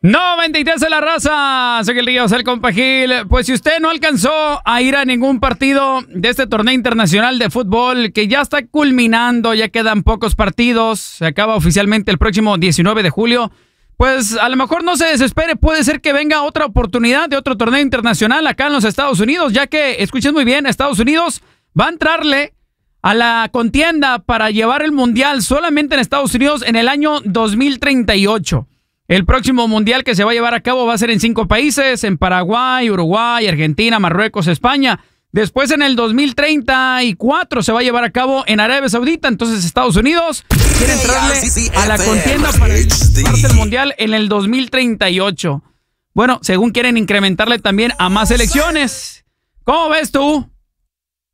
93 de la raza, soy el Ríos, el compa Gil. Pues si usted no alcanzó a ir a ningún partido de este torneo internacional de fútbol que ya está culminando, ya quedan pocos partidos, se acaba oficialmente el próximo 19 de julio, pues a lo mejor no se desespere, puede ser que venga otra oportunidad de otro torneo internacional acá en los Estados Unidos, ya que, escuchen muy bien, Estados Unidos va a entrarle a la contienda para llevar el mundial solamente en Estados Unidos en el año 2038. El próximo mundial que se va a llevar a cabo va a ser en 5 países, en Paraguay, Uruguay, Argentina, Marruecos, España. Después en el 2034 se va a llevar a cabo en Arabia Saudita. Entonces Estados Unidos quiere entrarle a la contienda para llevarse el mundial en el 2038. Bueno, según quieren incrementarle también a más selecciones. ¿Cómo ves tú?